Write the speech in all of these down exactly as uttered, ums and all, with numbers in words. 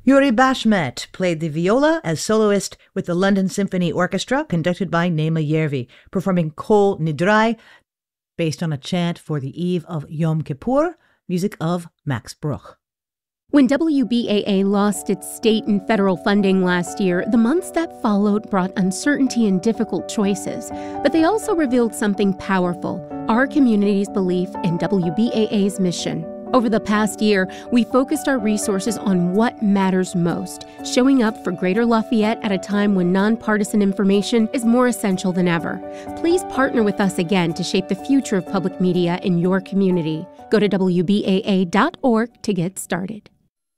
Yuri Bashmet played the viola as soloist with the London Symphony Orchestra, conducted by Nema Yervi, performing Kol Nidrai, based on a chant for the eve of Yom Kippur, music of Max Bruch. When W B A A lost its state and federal funding last year, the months that followed brought uncertainty and difficult choices. But they also revealed something powerful: our community's belief in W B A A's mission. Over the past year, we focused our resources on what matters most, showing up for Greater Lafayette at a time when nonpartisan information is more essential than ever. Please partner with us again to shape the future of public media in your community. Go to W B A A dot org to get started.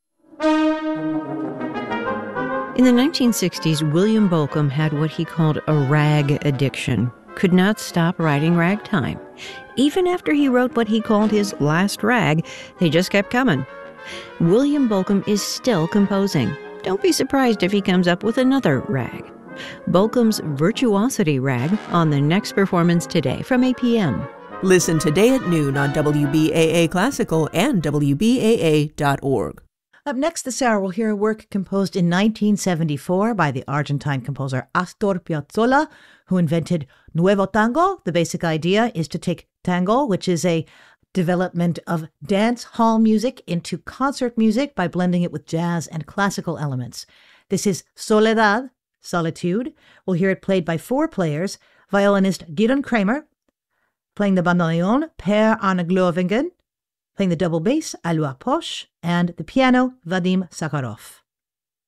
In the nineteen sixties, William Bolcom had what he called a rag addiction. Could not stop writing ragtime. Even after he wrote what he called his last rag, they just kept coming. William Bolcom is still composing. Don't be surprised if he comes up with another rag. Bolcom's Virtuosity Rag on the next performance today from A P M. Listen today at noon on W B A A Classical and W B A A dot org. Up next this hour, we'll hear a work composed in nineteen seventy-four by the Argentine composer Astor Piazzolla, who invented Nuevo Tango. The basic idea is to take tango, which is a development of dance hall music, into concert music by blending it with jazz and classical elements. This is Soledad, Solitude. We'll hear it played by four players: violinist Gidon Kramer, playing the bandoneon Per Arne Glovingen, playing the double bass Alois Posch, and the piano Vadim Sakharov.